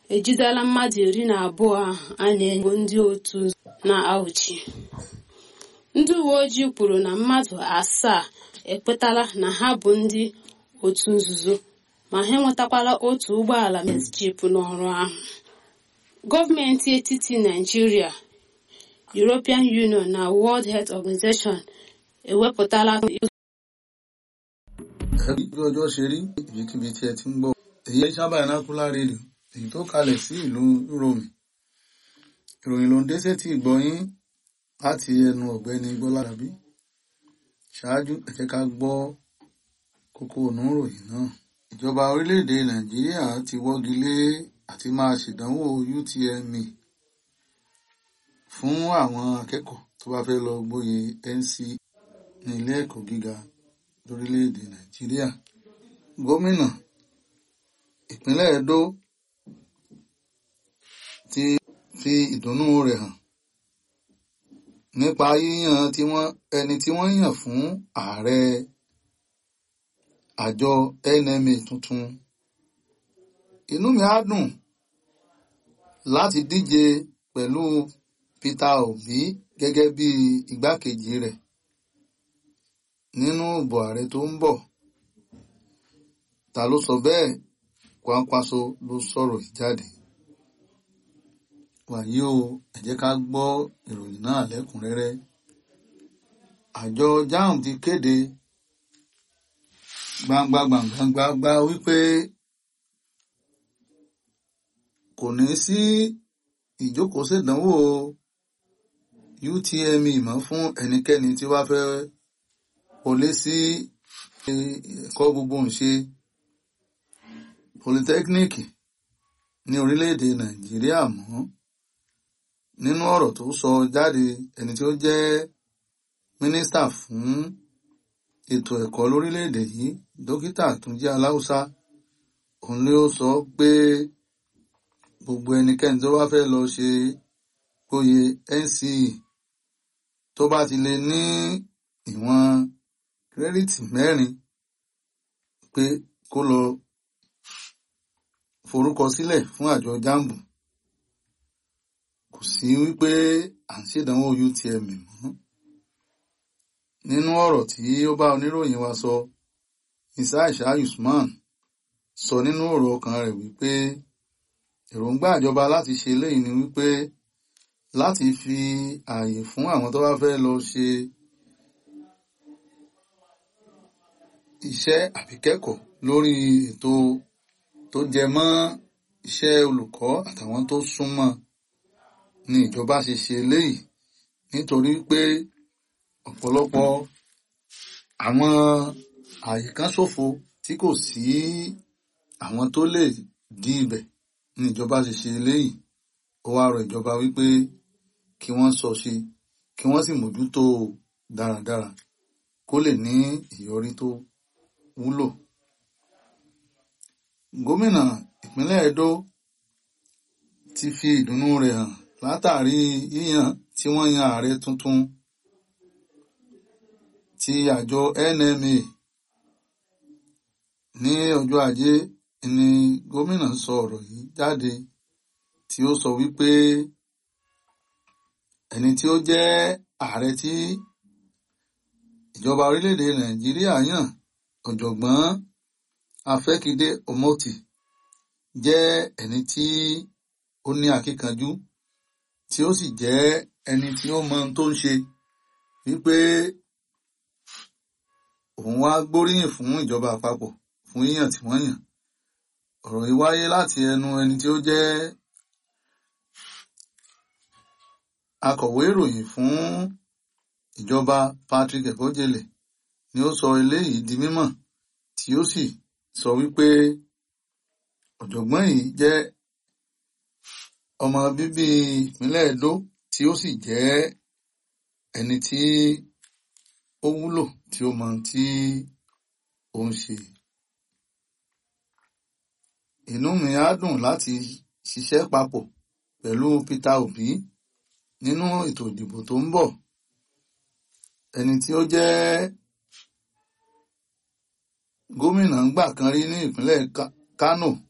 ejidela mmadụ 12 a na-enyo ndị otu na-ahụchi. Ndị uwe ojii kwuru na mmadụ 7 ekwetala na ha bụ ndị otu nzuzo, ma ha enwetakwala otu ụgbọala Jeep n'ọrụ ahụ. Gọọmenti etiti Nigeria, European Union na World Health Organization ewepụtala ọjọ́ ṣe rí ibikíbi tí ẹ ti ń gbọ́. Èyí sábà inákúlá rédíò èyí tó kalẹ̀ sí ìlú Rome. Ìròyìn ló ń dé sétí ìgbọ́yín láti ẹnu ọ̀gbẹ́ni Gbọ́lágadé. Ṣáájú ẹ jẹ́ ká gbọ́ kókó inú ìròyìn náà. Ìjọba orílẹ̀-èdè Nàìjíríà ti wọ́gi lé àti máa ṣèdánwò UTME fún àwọn akẹ́kọ̀ọ́ tó bá fẹ́ lọ gboyè NC ní ilé ẹ̀kọ́ gíga lórílẹ̀-èdè Nàìjíríà. Gómìnà ìpínlẹ̀ Edo ti fi ìdùnnú rẹ̀ hàn nípa yíyan ẹni tí wọ́n yàn fún ààrẹ àjọ NMA tuntun. Inú mi á dùn láti díje pẹ̀lú Peter Obi gẹ́gẹ́ bí igbákejì rẹ̀ nínú ìbò ààrẹ tó ń bọ̀. Ta ló sọ bẹ́ẹ̀? Kwankwaso ló sọ̀rọ̀ ìjáde. Wàyí o, ẹ jẹ́ ká gbọ́ ìròyìn náà lẹ́kùnrẹ́rẹ́. Àjọ JAMB ti kéde gbangba wípé kò ní sí ìjókòó ṣèdánwò UTME mọ́ fún ẹnikẹ́ni tí wá fẹ́ wọlé sí ẹ̀kọ́ gbogboǹṣe polytechnic ní orílẹ̀-èdè Nàìjíríà mọ́. Nínú ọ̀rọ̀ tó sọ jáde, ẹni tí ó jẹ́ mínísítà fún ètò ẹ̀kọ́ lórílẹ̀-èdè yìí, dókítà Túnjí Aláùsá, òun ló sọ pé gbogbo ẹnikẹ́ni tó bá fẹ́ lọ ṣe gboyè NCE tó bá ti lè ní ìwọ̀n kírẹ́dìtì 4 pé kó lọ forúkọ sílẹ̀ fún àjọ JAMB. Kò sí wípé à ń ṣèdánwò UTME mọ́. Nínú ọ̀rọ̀ tí ó bá oníròyìn wa sọ, Aisha Usman sọ nínú ọ̀rọ̀ ọkàn rẹ̀ wípé èròǹgbà ìjọba láti ṣe eléyìí ni wípé láti fi ààyè fún àwọn tó bá fẹ́ lọ ṣe iṣẹ́ àbíkẹ́kọ̀ọ́ lórí ètò tó jẹ mọ́ iṣẹ́ olùkọ́ àtàwọn tó súnmọ́ ni ìjọba ṣe eléyìí, nítorí pé ọ̀pọ̀lọpọ̀ àwọn ààyè kan ṣòfò tí kò sí àwọn tó lè dí ibẹ̀ ni ìjọba ṣe eléyìí. Ó wá rọ ìjọba wípé kí wọ́n sọ sí, kí wọ́n sì mójútó dáradára kó lè ní ìyọrí tó wúlò. Gómìnà ìpínlẹ̀ Edo ti fi ìdùnnú rẹ̀ hàn látàrí yíyàn tí wọ́n yan ààrẹ tuntun ti àjọ NMA. Ní ọjọ́ Ajé ni gómìnà sọ ọ̀rọ̀ yìí jáde tí ó sọ wípé ẹni tí ó jẹ́ ààrẹ tí ìjọba orílẹ̀-èdè Nàìjíríà yàn, ọ̀jọ̀gbọ́n Afẹ́kídé Omoti, jẹ́ ẹni tí ó ní akíkanjú tí ó sì jẹ́ ẹni tí ó mọ ohun tó ń ṣe, wípé òun wá gbóríyìn fún ìjọba àpapọ̀ fún yíyàn tí wọ́n yàn. Ọ̀rọ̀ yìí wáyé láti ẹnu ẹni tí ó jẹ́ akọ̀wé ìròyìn fún ìjọba Patrick Ebojele ni ó sọ eléyìí di mímọ̀, tí ó sì sọ wípé ọ̀jọ̀gbọ́n yìí jẹ́ ọmọ bíbí ìpínlẹ̀ Edo tí ó sì jẹ́ ẹni tí ó wúlò tí ó mọ tí ó ń ṣe. Inú mi á dùn láti ṣiṣẹ́ papọ̀ pẹ̀lú Peter Obi nínú ètò ìdìbò tó ń bọ̀. Ẹni tí ó jẹ́ gómìnà ńgbà kan rí ní ìpínlẹ̀ Kano